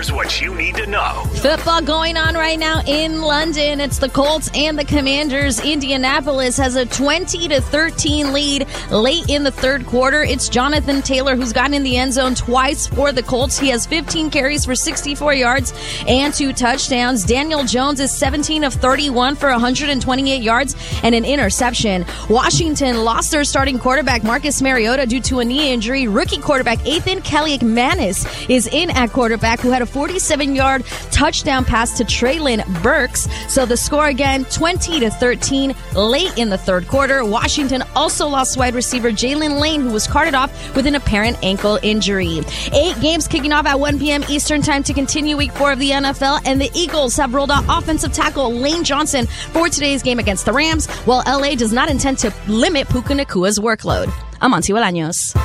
Here's what you need to know. Football going on right now in London. It's the Colts and the Commanders. Indianapolis has a 20-13 lead late in the third quarter. It's Jonathan Taylor who's gotten in the end zone twice for the Colts. He has 15 carries for 64 yards and 2 touchdowns. Daniel Jones is 17 of 31 for 128 yards and an interception. Washington lost their starting quarterback Marcus Mariota due to a knee injury. Rookie quarterback Ethan Kaliakmanis is in at quarterback, who had a 47-yard touchdown pass to Treylon Burks. So the score again, 20-13 late in the third quarter. Washington also lost wide receiver Jalen Lane, who was carted off with an apparent ankle injury. 8 games kicking off at 1 p.m. Eastern time to continue week 4 of the NFL, and the Eagles have rolled out offensive tackle Lane Johnson for today's game against the Rams, while LA does not intend to limit Puka Nacua's workload. I'm Monty Bolaños.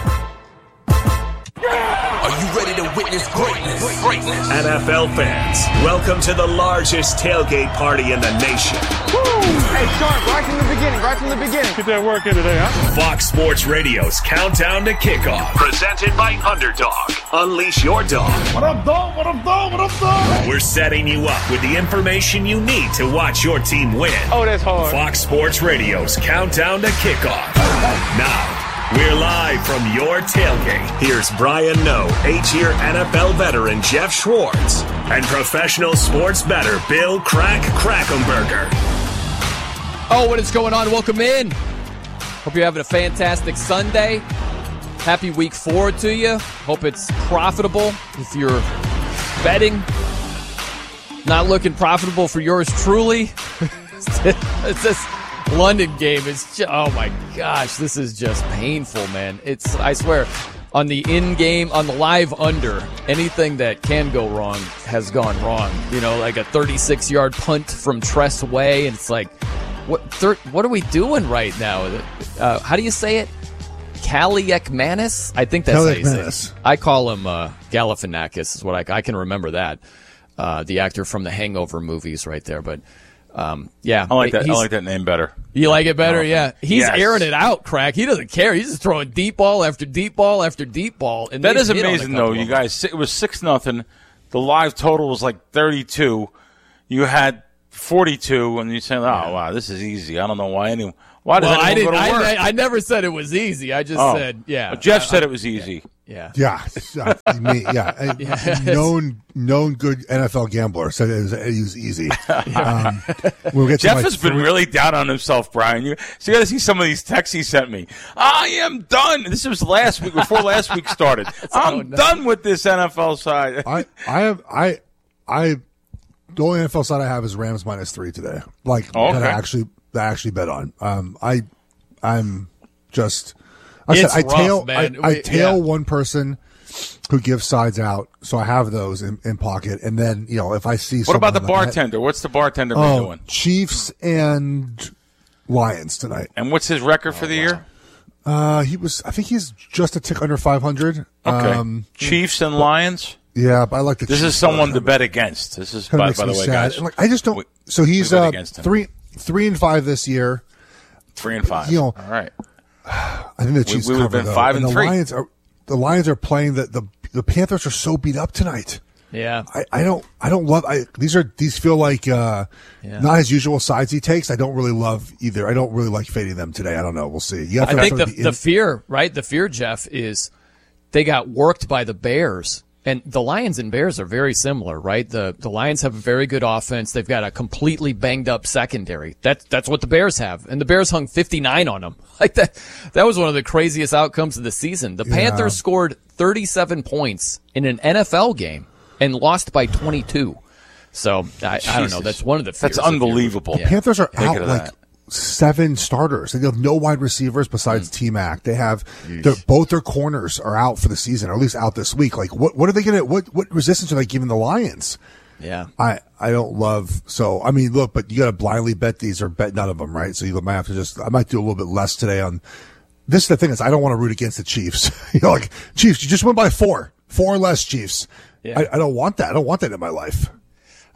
Are you ready to witness greatness? NFL fans, welcome to the largest tailgate party in the nation. Woo! Hey, Sean, right from the beginning. Get that work in today, huh? Fox Sports Radio's Countdown to Kickoff, presented by Underdog. Unleash your dog. What up, dog? We're setting you up with the information you need to watch your team win. Oh, that's hard. Fox Sports Radio's Countdown to Kickoff. Now, we're live from your tailgate. Here's Brian Noe, 8-year NFL veteran Jeff Schwartz, and professional sports bettor Bill Krackomberger. Oh, what is going on? Welcome in. Hope you're having a fantastic Sunday. Happy week 4 to you. Hope it's profitable if you're betting. Not looking profitable for yours truly. It's this London game is just, oh my gosh, this is just painful, man. It's, I swear, on the in-game, on the live under, anything that can go wrong has gone wrong. You know, like a 36-yard punt from Tress Way, and it's like, what are we doing right now? How do you say it? Kaliakmanis? I think that's how you say it. I call him Galifianakis is what I can remember that. The actor from the Hangover movies right there, but yeah. I like that name better. You like it better? Yeah. He's Yes. airing it out, Crack. He doesn't care. He's just throwing deep ball after deep ball after deep ball. And That is amazing, though, you guys. It was 6-0. The live total was like 32. You had 42, and you say, "Oh, wow, this is easy." I don't know why anyone. Why does anyone go to work? I never said it was easy. I just said, yeah. But Jeff said it was easy. Yeah. Known good NFL gambler said it was easy. We'll get Jeff has been really down on himself, Brian. You got to see some of these texts he sent me. I am done. This was last week, before last week started. I'm done with this NFL side. The only NFL side I have is Rams -3 today. That I actually bet on. I'm just. I tail one person who gives sides out, so I have those in pocket. And then, if I see what about the bartender? What's the bartender been doing? Chiefs and Lions tonight. And what's his record for the year? I think he's just a tick under 500. Okay. Chiefs and Lions? Yeah, but I like the This Chiefs is someone to bet against. This is, by the way, sad. guys. I just don't. So he's 3-5 this year. 3-5. All right. I think the Chiefs cover, have been though. 5-3. The Lions are playing the Panthers are so beat up tonight. Yeah. I don't love these feel like not his usual sides he takes. I don't really love either. I don't really like fading them today. I don't know. We'll see. I think the fear, right? The fear, Jeff, is they got worked by the Bears. And the Lions and Bears are very similar, right? The Lions have a very good offense. They've got a completely banged up secondary. That's what the Bears have. And the Bears hung 59 on them. Like that was one of the craziest outcomes of the season. The Panthers scored 37 points in an NFL game and lost by 22. So I don't know. That's one of the fears. That's unbelievable. The Panthers are out like 7 starters. They have no wide receivers besides T-Mac. They have both their corners are out for the season, or at least out this week. Like what are they gonna what resistance are they giving the Lions? Yeah. I don't love so I mean look, but you gotta blindly bet these or bet none of them, right? So you might have to I might do a little bit less today on this. The thing is I don't want to root against the Chiefs. Like Chiefs, you just went by 4 less Chiefs. Yeah. I don't want that. I don't want that in my life.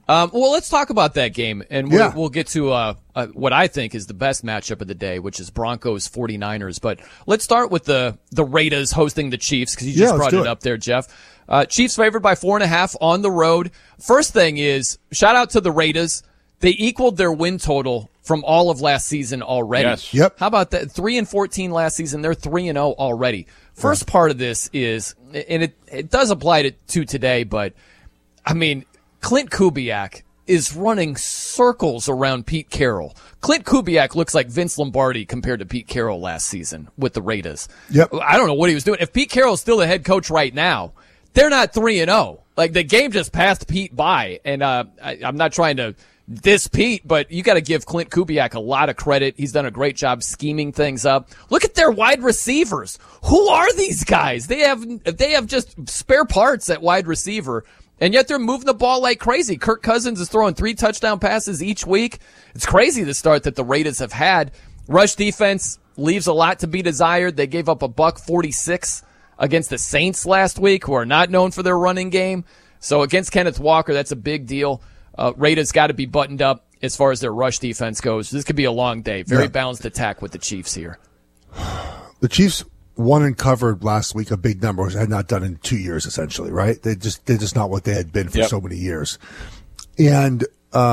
Well, let's talk about that game, and we'll get to what I think is the best matchup of the day, which is Broncos 49ers. But let's start with the Raiders hosting the Chiefs, because you just brought it up there, Jeff. Chiefs favored by 4.5 on the road. First thing is, shout out to the Raiders. They equaled their win total from all of last season already. Yes. Yep. How about that? 3-14 last season. They're 3-0 already. First part of this is, and it does apply to today, but I mean, Clint Kubiak is running circles around Pete Carroll. Clint Kubiak looks like Vince Lombardi compared to Pete Carroll last season with the Raiders. Yep. I don't know what he was doing. If Pete Carroll's still the head coach right now, they're not 3-0. Like, the game just passed Pete by, and I'm not trying to diss Pete, but you got to give Clint Kubiak a lot of credit. He's done a great job scheming things up. Look at their wide receivers. Who are these guys? They have just spare parts at wide receiver, and yet they're moving the ball like crazy. Kirk Cousins is throwing 3 touchdown passes each week. It's crazy the start that the Raiders have had. Rush defense leaves a lot to be desired. They gave up a $146 against the Saints last week, who are not known for their running game. So against Kenneth Walker, that's a big deal. Raiders got to be buttoned up as far as their rush defense goes. This could be a long day. Very balanced attack with the Chiefs here. The Chiefs won and covered last week a big number, which they had not done in 2 years, essentially, right? They're just not what they had been for so many years. And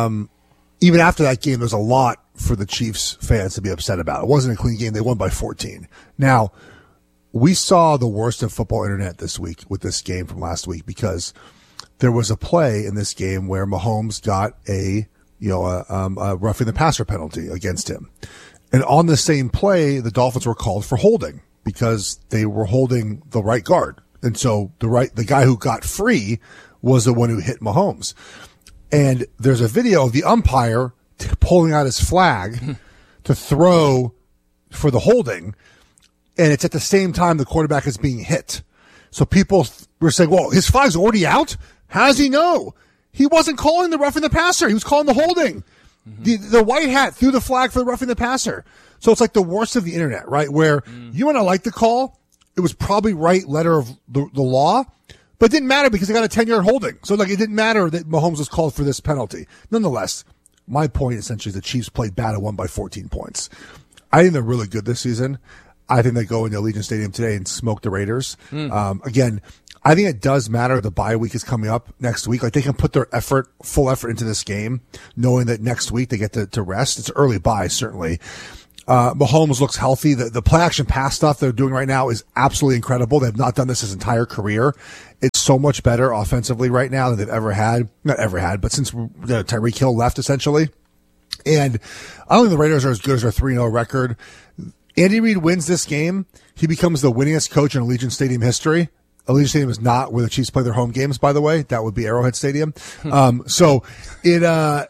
even after that game, there's a lot for the Chiefs fans to be upset about. It wasn't a clean game. They won by 14. Now, we saw the worst of football internet this week with this game from last week, because there was a play in this game where Mahomes got a roughing the passer penalty against him. And on the same play, the Dolphins were called for holding because they were holding the right guard. And so the guy who got free was the one who hit Mahomes. And there's a video of the umpire pulling out his flag to throw for the holding. And it's at the same time the quarterback is being hit. So people were saying, well, his flag's already out? How does he know? He wasn't calling the roughing the passer. He was calling the holding. Mm-hmm. The white hat threw the flag for the roughing the passer. So it's like the worst of the internet, right? Where you want to like the call. It was probably right letter of the law, but it didn't matter because they got a 10-yard holding. So like it didn't matter that Mahomes was called for this penalty. Nonetheless, my point essentially is the Chiefs played bad and won by 14 points. I think they're really good this season. I think they go into Allegiant Stadium today and smoke the Raiders. Again, I think it does matter. The bye week is coming up next week. Like, they can put their full effort into this game, knowing that next week they get to rest. It's early bye, certainly. Mahomes looks healthy. The play action pass stuff they're doing right now is absolutely incredible. They've not done this his entire career. It's so much better offensively right now than they've ever had. Not ever had, but since Tyreek Hill left, essentially. And I don't think the Raiders are as good as their 3-0 record. Andy Reid wins this game. He becomes the winningest coach in Allegiant Stadium history. Allegiant Stadium is not where the Chiefs play their home games, by the way. That would be Arrowhead Stadium. I think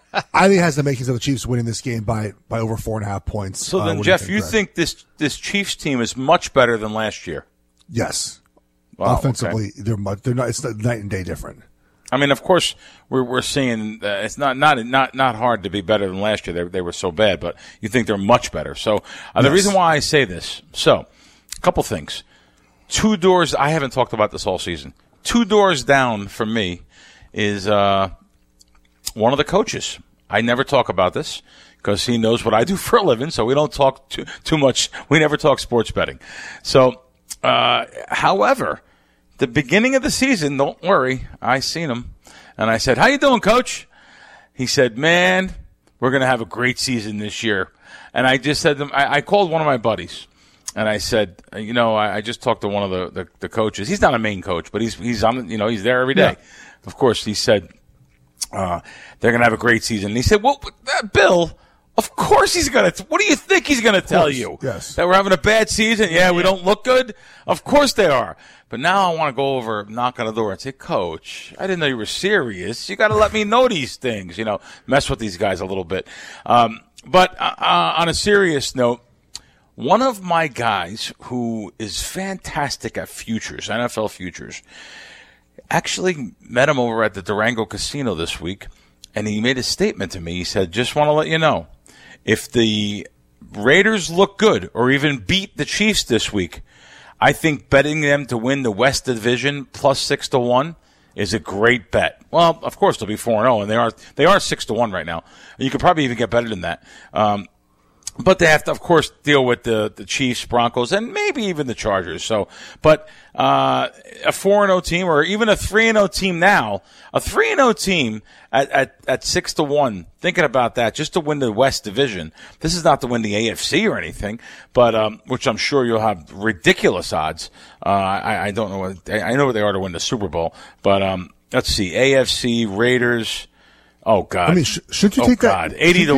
it has the makings of the Chiefs winning this game by over 4.5 points. So then, Jeff, you think this Chiefs team is much better than last year? Yes. Wow, offensively, they're not. It's night and day different. I mean, of course, we're seeing it's not hard to be better than last year. They were so bad, but you think they're much better. So the reason why I say this, a couple things. 2 doors. I haven't talked about this all season. 2 doors down from me is one of the coaches. I never talk about this because he knows what I do for a living, so we don't talk too much. We never talk sports betting. So, however, the beginning of the season, don't worry, I seen him, and I said, "How you doing, Coach?" He said, "Man, we're going to have a great season this year." And I just said to him, I called one of my buddies. And I said, I just talked to one of the coaches. He's not a main coach, but he's on, he's there every day. Yeah. Of course, he said, they're going to have a great season. And he said, well, Bill, of course he's going to, what do you think he's going to tell you? Yes. That we're having a bad season? Yeah, we don't look good? Of course they are. But now I want to go over, knock on the door and say, Coach, I didn't know you were serious. You got to let me know these things, mess with these guys a little bit. But on a serious note, one of my guys who is fantastic at futures, NFL futures, actually met him over at the Durango Casino this week, and he made a statement to me. He said, just want to let you know, if the Raiders look good or even beat the Chiefs this week, I think betting them to win the West Division plus 6-1 is a great bet. Well, of course they'll be 4-0, and they are 6-1 right now. And you could probably even get better than that. But they have to, of course, deal with the Chiefs, Broncos, and maybe even the Chargers. So, but a 4-0 team, or even a 3-0 team now, a 3-0 team at 6-1. Thinking about that, just to win the West Division. This is not to win the AFC or anything, but which I'm sure you'll have ridiculous odds. I don't know. I know what they are to win the Super Bowl, but let's see, AFC Raiders. Oh God! I mean, should you take that?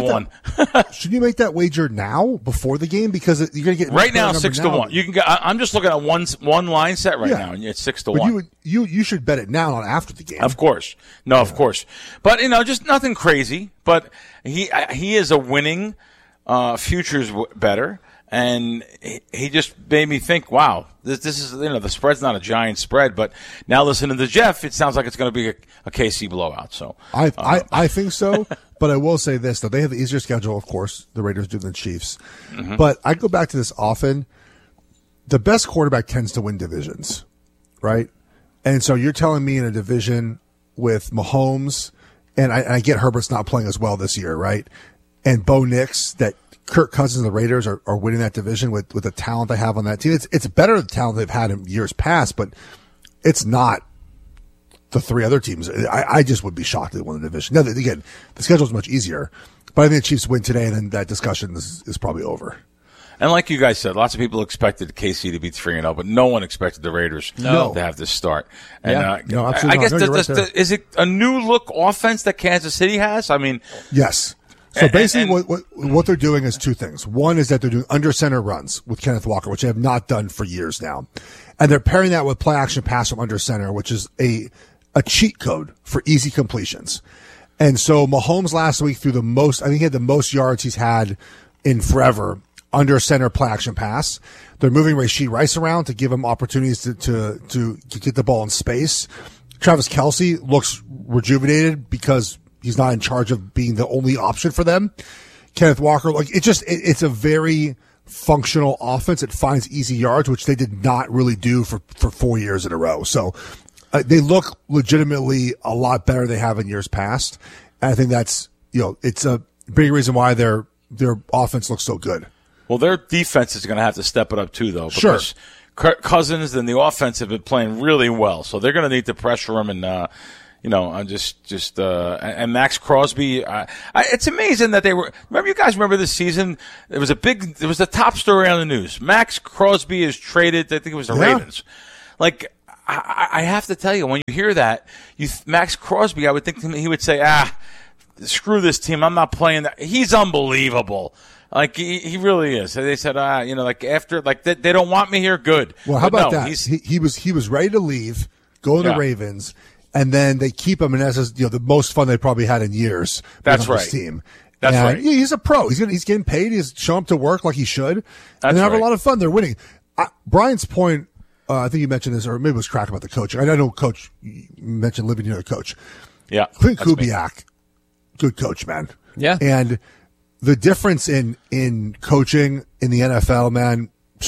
80-1. Should you make that wager now before the game, because you're going to get right now 6-1. You can get. I'm just looking at one line set right now, and it's 6-1. But you should bet it now, not after the game. Of course, of course. But just nothing crazy. But he is a winning futures better. And he just made me think, wow, this is, the spread's not a giant spread, but now listening to Jeff, it sounds like it's going to be a KC blowout. So I think so, but I will say this, though. They have the easier schedule, of course, the Raiders do than the Chiefs. Mm-hmm. But I go back to this often. The best quarterback tends to win divisions, right? And so you're telling me in a division with Mahomes, and I get Herbert's not playing as well this year, right? And Bo Nix, that Kirk Cousins and the Raiders are winning that division with the talent they have on that team. It's better than the talent they've had in years past, but it's not the three other teams. I just would be shocked if they won the division. Now, again, the schedule is much easier, but I think the Chiefs win today, and then that discussion is probably over. And like you guys said, lots of people expected KC to be 3-0, but no one expected the Raiders to have this start. And, no, absolutely. I guess is it a new look offense that Kansas City has? I mean, yes. So basically what they're doing is two things. One is that they're doing under center runs with Kenneth Walker, which they have not done for years now. And they're pairing that with play action pass from under center, which is a cheat code for easy completions. And so Mahomes last week threw I think he had the most yards he's had in forever under center play action pass. They're moving Rashee Rice around to give him opportunities to get the ball in space. Travis Kelce looks rejuvenated because he's not in charge of being the only option for them. Kenneth Walker, it's a very functional offense. It finds easy yards, which they did not really do for 4 years in a row. So they look legitimately a lot better than they have in years past. And I think that's, it's a big reason why their offense looks so good. Well, their defense is going to have to step it up too, though. Because Kirk Cousins and the offense have been playing really well. So they're going to need to pressure him and, and Max Crosby. It's amazing that they were. You guys remember this season? It was the top story on the news. Max Crosby is traded. I think it was the Ravens. Like, I have to tell you, when you hear that, Max Crosby, I would think he would say, screw this team. I'm not playing that. He's unbelievable. Like, he really is. They said, they don't want me here. Good. Well, how about that? He was ready to leave, go to the Ravens. And then they keep him, and that's the most fun they probably had in years. That's right. This team. That's right. Yeah, he's a pro. He's getting paid. He's showing up to work like he should. And they're having a lot of fun. They're winning. Brian's point, I think you mentioned this, or maybe it was Crack about the coach. I know Coach, you mentioned living near the coach. Yeah. Clint Kubiak, good coach, man. Yeah. And the difference in coaching in the NFL, man,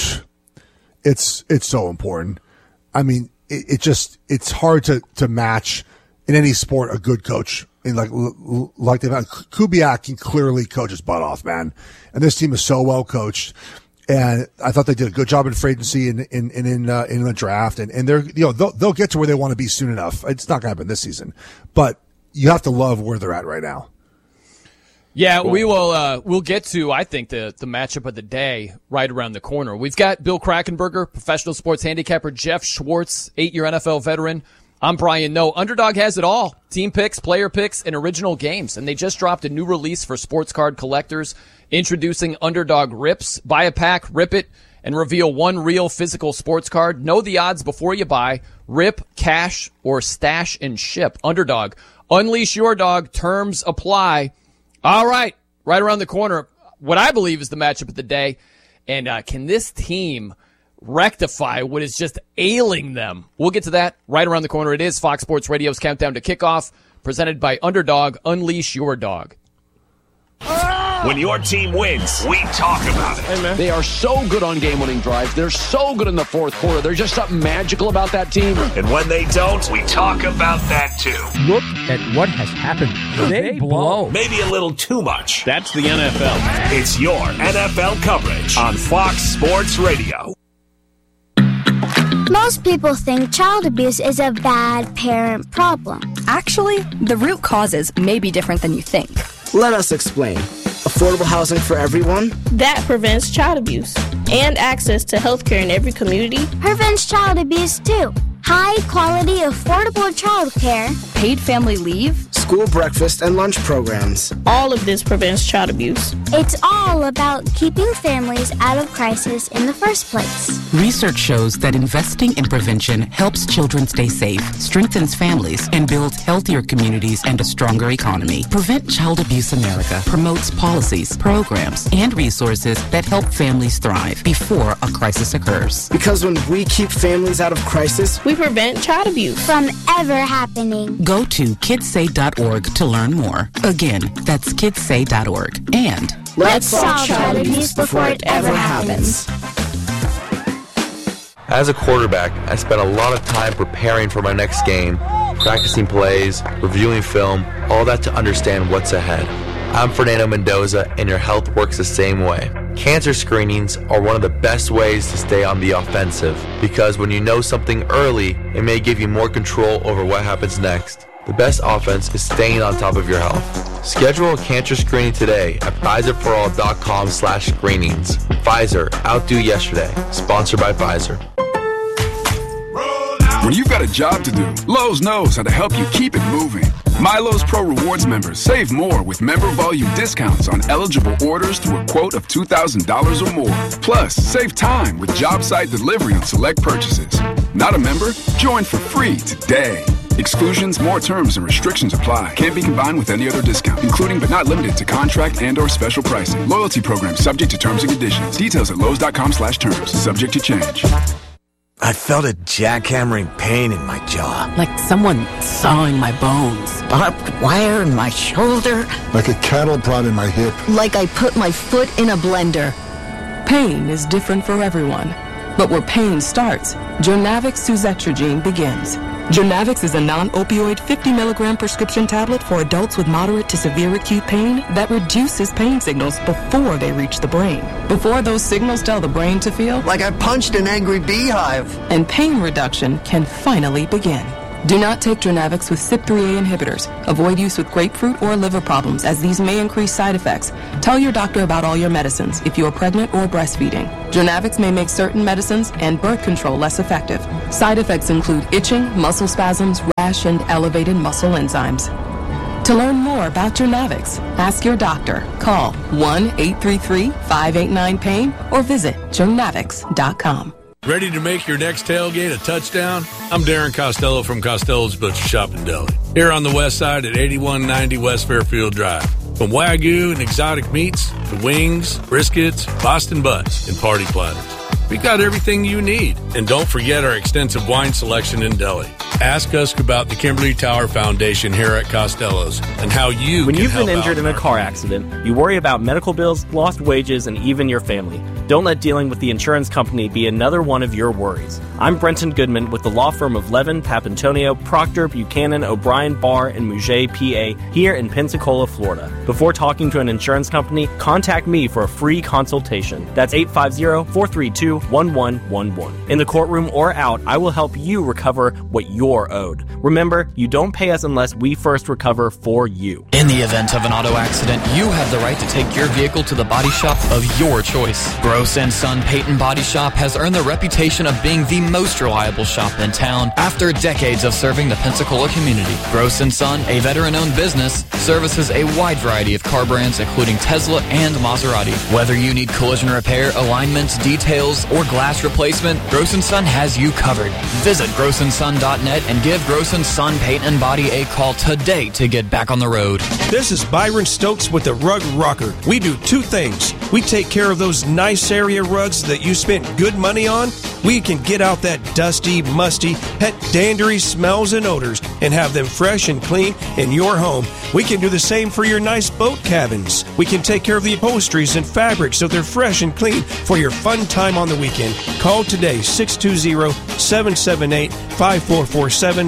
it's so important. I mean, it's hard to match in any sport a good coach. And like they've had, Kubiak can clearly coach his butt off, man. And this team is so well coached. And I thought they did a good job in free agency and in the draft. And they're, they'll get to where they want to be soon enough. It's not going to happen this season, but you have to love where they're at right now. Yeah, cool. We'll get to, I think, the matchup of the day right around the corner. We've got Bill Krackomberger, professional sports handicapper, Jeff Schwartz, 8-year NFL veteran. I'm Brian Noe. Underdog has it all. Team picks, player picks, and original games. And they just dropped a new release for sports card collectors, introducing Underdog Rips. Buy a pack, rip it, and reveal one real physical sports card. Know the odds before you buy. Rip, cash, or stash and ship. Underdog. Unleash your dog. Terms apply. All right, right around the corner, what I believe is the matchup of the day. And can this team rectify what is just ailing them? We'll get to that right around the corner. It is Fox Sports Radio's Countdown to Kickoff, presented by Underdog. Unleash your dog. When your team wins, we talk about it. Hey, man. They are so good on game-winning drives. They're so good in the fourth quarter. There's just something magical about that team. And when they don't, we talk about that too. Look at what has happened. They blow. Maybe a little too much. That's the NFL. It's your NFL coverage on Fox Sports Radio. Most people think child abuse is a bad parent problem. Actually, the root causes may be different than you think. Let us explain. Affordable housing for everyone? That prevents child abuse. And access to health care in every community? Prevents child abuse too. High-quality, affordable child care. Paid family leave. School breakfast and lunch programs. All of this prevents child abuse. It's all about keeping families out of crisis in the first place. Research shows that investing in prevention helps children stay safe, strengthens families, and builds healthier communities and a stronger economy. Prevent Child Abuse America promotes policies, programs, and resources that help families thrive before a crisis occurs. Because when we keep families out of crisis, we prevent child abuse from ever happening. Go to kidssay.org to learn more. Again, that's kidssay.org. And let's solve child abuse before it ever happens. As a quarterback, I spent a lot of time preparing for my next game, practicing plays, reviewing film, all that to understand what's ahead. I'm Fernando Mendoza, and your health works the same way. Cancer screenings are one of the best ways to stay on the offensive, because when you know something early, it may give you more control over what happens next. The best offense is staying on top of your health. Schedule a cancer screening today at PfizerForAll.com/screenings. Pfizer, outdo yesterday. Sponsored by Pfizer. When you've got a job to do, Lowe's knows how to help you keep it moving. MyLowe's Pro Rewards members save more with member volume discounts on eligible orders through a quote of $2,000 or more. Plus, save time with job site delivery on select purchases. Not a member? Join for free today. Exclusions, more terms, and restrictions apply. Can't be combined with any other discount, including but not limited to contract and or special pricing. Loyalty program subject to terms and conditions. Details at Lowe's.com/terms. Subject to change. I felt a jackhammering pain in my jaw. Like someone sawing my bones. Barbed wire in my shoulder. Like a cattle prod in my hip. Like I put my foot in a blender. Pain is different for everyone. But where pain starts, Journavx Suzetrigine begins. Journavx is a non-opioid 50-milligram prescription tablet for adults with moderate to severe acute pain that reduces pain signals before they reach the brain. Before those signals tell the brain to feel like I punched an angry beehive. And pain reduction can finally begin. Do not take Journavx with CYP3A inhibitors. Avoid use with grapefruit or liver problems, as these may increase side effects. Tell your doctor about all your medicines if you are pregnant or breastfeeding. Journavx may make certain medicines and birth control less effective. Side effects include itching, muscle spasms, rash, and elevated muscle enzymes. To learn more about Journavx, ask your doctor. Call 1-833-589-PAIN or visit journavx.com. Ready to make your next tailgate a touchdown? I'm Darren Costello from Costello's Butcher Shop in Deli. Here on the west side at 8190 West Fairfield Drive. From Wagyu and exotic meats to wings, briskets, Boston butts, and party platters. We got everything you need. And don't forget our extensive wine selection in deli. Ask us about the Kimberly Tower Foundation here at Costello's and how you When can you've help been injured in a car accident, you worry about medical bills, lost wages, and even your family. Don't let dealing with the insurance company be another one of your worries. I'm Brenton Goodman with the law firm of Levin, Papantonio, Proctor, Buchanan, O'Brien, Barr, and Mouget, PA, here in Pensacola, Florida. Before talking to an insurance company, contact me for a free consultation. That's 850-432-1111. In the courtroom or out, I will help you recover what you're owed. Remember, you don't pay us unless we first recover for you. In the event of an auto accident, you have the right to take your vehicle to the body shop of your choice. Gross & Son Peyton Body Shop has earned the reputation of being the most reliable shop in town after decades of serving the Pensacola community. Gross & Son, a veteran-owned business, services a wide variety of car brands including Tesla and Maserati. Whether you need collision repair, alignments, details, or glass replacement, Gross & Son has you covered. Visit grossandson.net and give Gross & Son Paint and Body a call today to get back on the road. This is Byron Stokes with the Rug Rocker. We do two things. We take care of those nice surface area rugs that you spent good money on, we can get out that dusty, musty, pet dandery smells and odors and have them fresh and clean in your home. We can do the same for your nice boat cabins. We can take care of the upholsteries and fabrics so they're fresh and clean for your fun time on the weekend. Call today, 620-778-5447,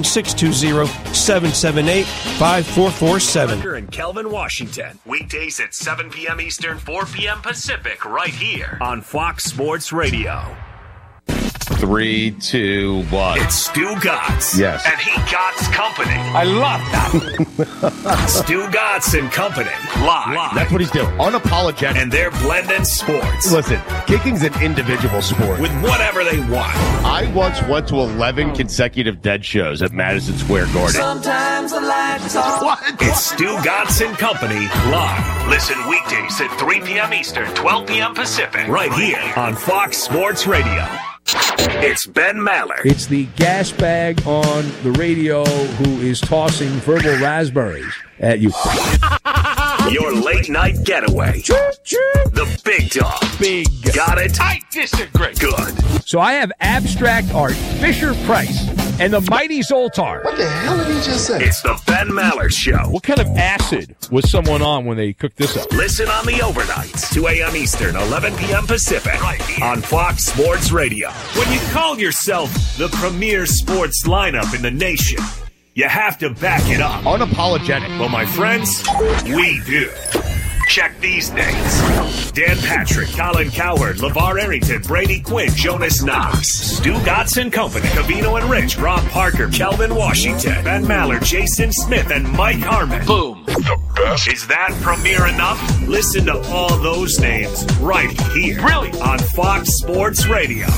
620-778-5447. Tucker and Kelvin Washington, weekdays at 7 p.m. Eastern, 4 p.m. Pacific, right here on Fox Sports Radio. 3, 2, 1. It's Stu Gotts. Yes. And he Gotts Company. I love that. Stu Gotts and Company. Live. That's what he's doing. Unapologetic. And they're blending sports. Listen, kicking's an individual sport. With whatever they want. I once went to 11 consecutive Dead shows at Madison Square Garden. Sometimes the lights off. What? It's Stu Gotts and Company live. Listen weekdays at 3 p.m. Eastern, 12 p.m. Pacific. Right here on Fox Sports Radio. It's Ben Maller. It's the gas bag on the radio who is tossing verbal raspberries at you. Your late night getaway. The big dog. Big. Got it? I disagree. Good. So I have abstract art, Fisher-Price, and the mighty Zoltar. What the hell did he just say? It's the Ben Maller Show. What kind of acid was someone on when they cooked this up? Listen on the overnights, 2 a.m. Eastern, 11 p.m. Pacific, right here on Fox Sports Radio. When you call yourself the premier sports lineup in the nation, you have to back it up. Unapologetic. Well, my friends, we do. Check these names. Dan Patrick, Colin Cowherd, LeVar Arrington, Brady Quinn, Jonas Knox, Stu Gotts and Company, Covino and Rich, Rob Parker, Kelvin Washington, Ben Maller, Jason Smith, and Mike Harmon. Boom. The best. Is that premier enough? Listen to all those names right here. Really? On Fox Sports Radio.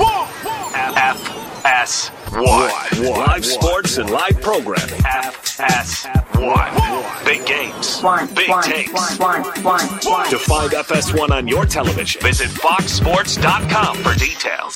FS1. Live sports and live programming. FS1. Big games. Big takes. To find FS1 on your television, visit foxsports.com for details.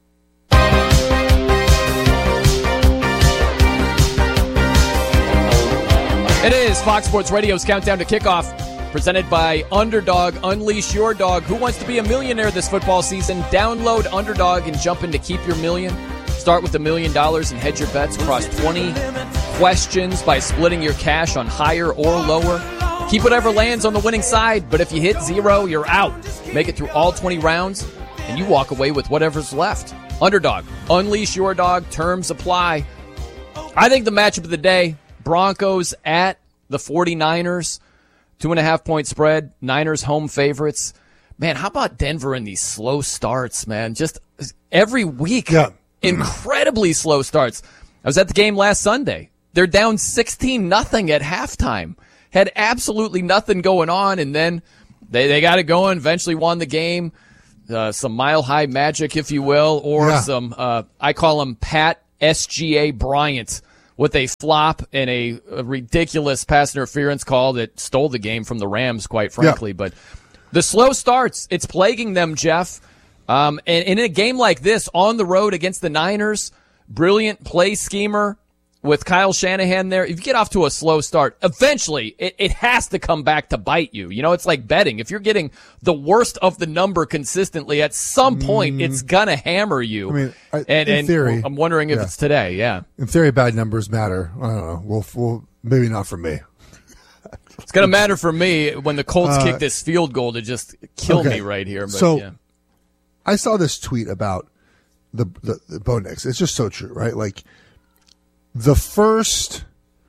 It is Fox Sports Radio's Countdown to Kickoff, presented by Underdog. Unleash your dog. Who wants to be a millionaire this football season? Download Underdog and jump in to keep your million. Start with $1 million and hedge your bets across 20 questions by splitting your cash on higher or lower. Keep whatever lands on the winning side, but if you hit 0, you're out. Make it through all 20 rounds, and you walk away with whatever's left. Underdog. Unleash your dog. Terms apply. I think the matchup of the day, Broncos at the 49ers. 2.5-point spread. Niners home favorites. Man, how about Denver in these slow starts, man? Just every week. Yeah. Incredibly slow starts. I was at the game last Sunday. They're down 16-0 at halftime. Had absolutely nothing going on, and then they got it going, eventually won the game. Some mile-high magic, if you will, or some, I call them Pat SGA Bryant, with a flop and a ridiculous pass interference call that stole the game from the Rams, quite frankly. But the slow starts, it's plaguing them, Jeff. And in a game like this, on the road against the Niners, brilliant play schemer with Kyle Shanahan there. If you get off to a slow start, eventually it has to come back to bite you. You know, it's like betting. If you're getting the worst of the number consistently, at some point it's going to hammer you. I mean, in theory, I'm wondering if it's today. Yeah. In theory, bad numbers matter. I don't know. We'll maybe not for me. It's going to matter for me when the Colts kick this field goal to just kill me right here. But, so I saw this tweet about the Bo Nix. It's just so true, right? Like, the first,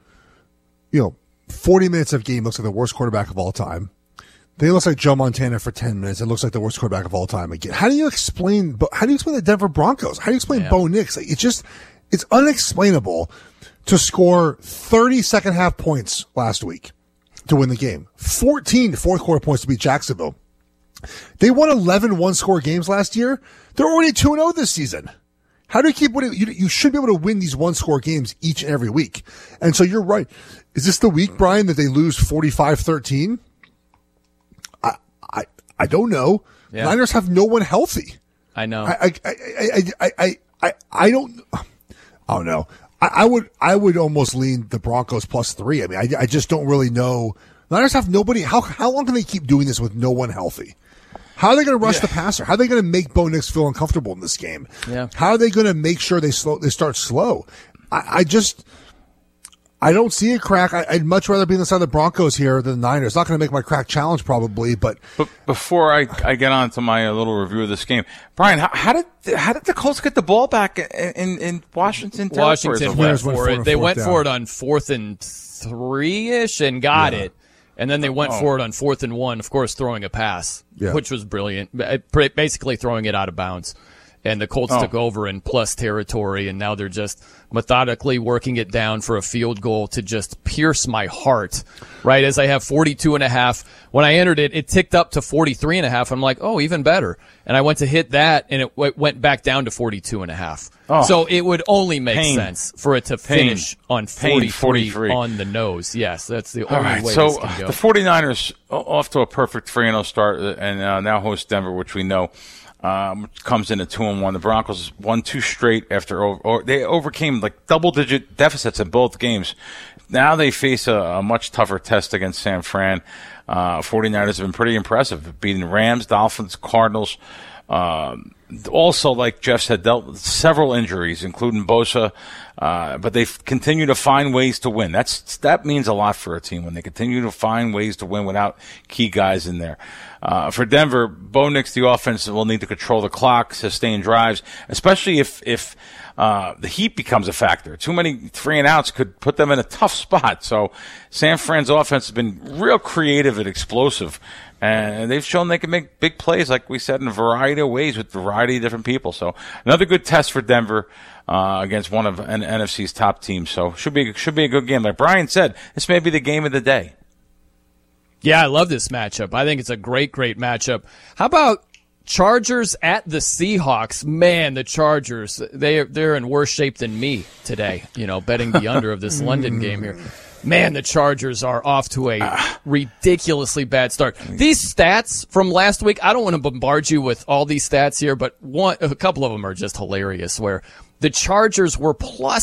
40 minutes of game looks like the worst quarterback of all time. Then it looks like Joe Montana for 10 minutes. It looks like the worst quarterback of all time again. How do you explain the Denver Broncos? How do you explain Bo Nix? Like, it's unexplainable to score 30 second half points last week to win the game. 14 fourth quarter points to beat Jacksonville. They won 11 one-score games last year. They're already 2-0 this season. How do you keep winning? You should be able to win these one-score games each and every week. And so you're right. Is this the week, Brian, that they lose 45-13? I don't know. Yeah. Niners have no one healthy. I know. I don't know. I would almost lean the Broncos +3. I mean, I just don't really know. Niners have nobody. How long can they keep doing this with no one healthy? How are they going to rush the passer? How are they going to make Bo Nix feel uncomfortable in this game? Yeah. How are they going to make sure they start slow? I don't see a crack. I'd much rather be on the side of the Broncos here than the Niners. Not going to make my crack challenge probably, but before I get on to my little review of this game, Brian, how did the Colts get the ball back in Washington? Washington went for it. They went for it on 4th and 3-ish and got it. And then they went for it on 4th and 1, of course, throwing a pass, which was brilliant, basically throwing it out of bounds. And the Colts took over in plus territory, and now they're just methodically working it down for a field goal to just pierce my heart, right? As I have 42.5. When I entered it, it ticked up to 43.5. I'm like, oh, even better. And I went to hit that, and it went back down to 42.5. Oh, so it would only make sense for it to finish on 43 on the nose. Yes, that's the only way this can go. The 49ers off to a perfect 3-0 start, and now host Denver, which we know comes in at 2-1. The Broncos won 2 straight after they overcame like double-digit deficits in both games. Now they face a much tougher test against San Fran. 49ers have been pretty impressive, beating Rams, Dolphins, Cardinals. Also, like Jeff said, dealt with several injuries, including Bosa, but they've continued to find ways to win. That means a lot for a team when they continue to find ways to win without key guys in there. For Denver, Bo Nix, the offense will need to control the clock, sustain drives, especially if the heat becomes a factor. Too many 3-and-outs could put them in a tough spot. So San Fran's offense has been real creative and explosive. And they've shown they can make big plays, like we said, in a variety of ways with a variety of different people. So another good test for Denver against one of NFC's top teams. So should be a good game. Like Brian said, this may be the game of the day. Yeah, I love this matchup. I think it's a great matchup. How about Chargers at the Seahawks? Man, the Chargers, they're in worse shape than me today, betting the under of this London game here. Man, the Chargers are off to a ridiculously bad start. These stats from last week, I don't want to bombard you with all these stats here, but a couple of them are just hilarious, where the Chargers were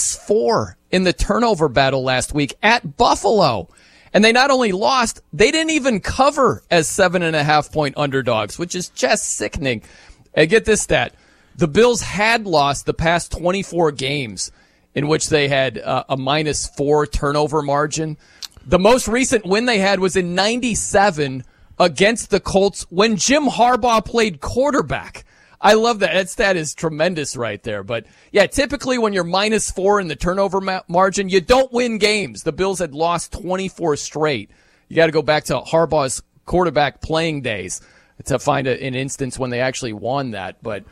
+4 in the turnover battle last week at Buffalo. And they not only lost, they didn't even cover as 7.5-point underdogs, which is just sickening. And get this stat. The Bills had lost the past 24 games in which they had a -4 turnover margin. The most recent win they had was in 97 against the Colts when Jim Harbaugh played quarterback. I love that. That stat is tremendous right there. But, yeah, typically when you're -4 in the turnover margin, you don't win games. The Bills had lost 24 straight. You got to go back to Harbaugh's quarterback playing days to find an instance when they actually won that. But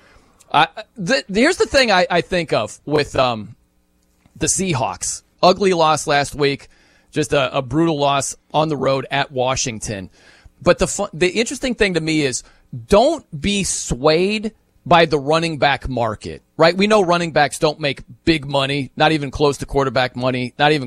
here's the thing I think of with the Seahawks. Ugly loss last week, just a brutal loss on the road at Washington. But the interesting thing to me is don't be swayed by the running back market, right? We know running backs don't make big money, not even close to quarterback money, not even